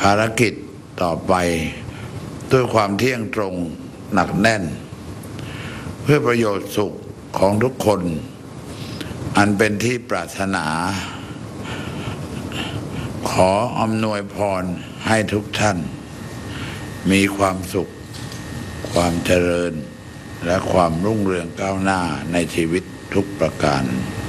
ารกิจต่อไปด้วยความเที่ยงตรงหนักแน่นเพื่อประโยชน์สุขของทุกคนอันเป็นที่ปรารถนาขออำนวยพรให้ทุกท่านมีความสุขความเจริญและความรุ่งเรืองก้าวหน้าในชีวิตทุกประการ